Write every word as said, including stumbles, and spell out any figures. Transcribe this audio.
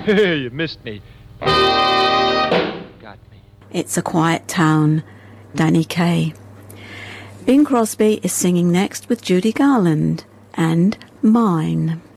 You missed me. Got me. It's a Quiet Town, Danny Kaye. Bing Crosby is singing next with Judy Garland and Mine.